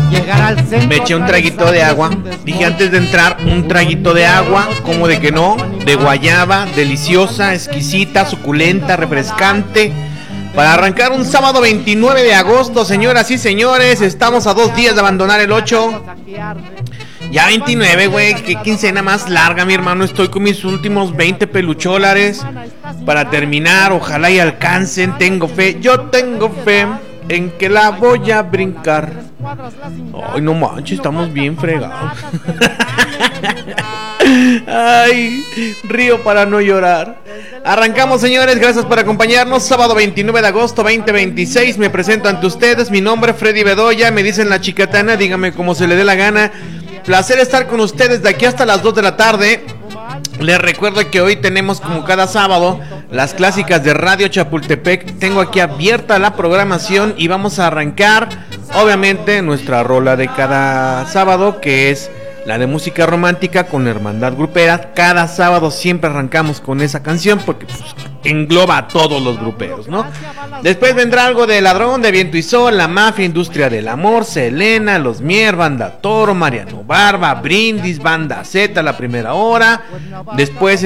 Me eché un traguito de agua. Dije antes de entrar, un traguito de agua, como de que no, de guayaba, deliciosa, exquisita, suculenta, refrescante. Para arrancar un sábado 29 de agosto, señoras y señores, estamos a 2 días de abandonar el 8. Ya 29, güey, qué quincena más larga, mi hermano. Estoy con mis últimos 20 pelucholares para terminar. Ojalá y alcancen, tengo fe. Yo tengo fe en que la voy a brincar. Ay, no manches, estamos bien fregados. Ay, río para no llorar. Arrancamos, señores, gracias por acompañarnos. Sábado 29 de agosto 2026. Me presento ante ustedes, mi nombre es Freddy Bedoya. Me dicen la chicatana, dígame como se le dé la gana. Placer estar con ustedes de aquí hasta las 2 de la tarde. Les recuerdo que hoy tenemos, como cada sábado, las clásicas de Radio Chapultepec. Tengo aquí abierta la programación y vamos a arrancar, obviamente, nuestra rola de cada sábado, que es la de música romántica con la Hermandad Grupera. Cada sábado siempre arrancamos con esa canción porque pues, engloba a todos los gruperos, ¿no? Después vendrá algo de Ladrón, de Viento y Sol, La Mafia, Industria del Amor, Selena, Los Mier, Banda Toro, Mariano Barba, Brindis, Banda Z, La Primera Hora. Después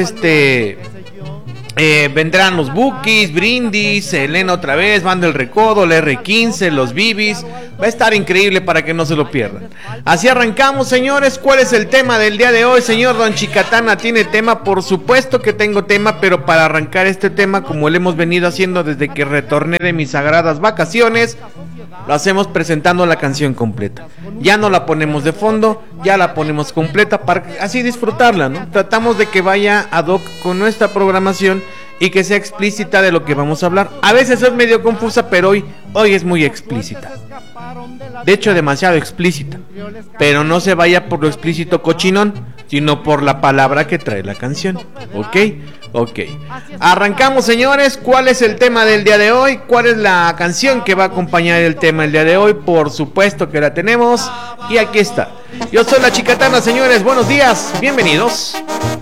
vendrán los Bookies, Brindis, Selena otra vez, Banda El Recodo, la R15, los Bibis. Va a estar increíble para que no se lo pierdan. Así arrancamos, señores. ¿Cuál es el tema del día de hoy, señor Don Chicatana? ¿Tiene tema? Por supuesto que tengo tema, pero para arrancar este tema, como lo hemos venido haciendo desde que retorné de mis sagradas vacaciones, lo hacemos presentando la canción completa. Ya no la ponemos de fondo, ya la ponemos completa para así disfrutarla, ¿no? Tratamos de que vaya ad hoc con nuestra programación y que sea explícita de lo que vamos a hablar. A veces es medio confusa, pero hoy es muy explícita. De hecho, demasiado explícita. Pero no se vaya por lo explícito cochinón, sino por la palabra que trae la canción. ¿Ok? Arrancamos, señores. ¿Cuál es el tema del día de hoy? ¿Cuál es la canción que va a acompañar el tema del día de hoy? Por supuesto que la tenemos. Y aquí está. Yo soy la Chicatana, señores. Buenos días. Bienvenidos.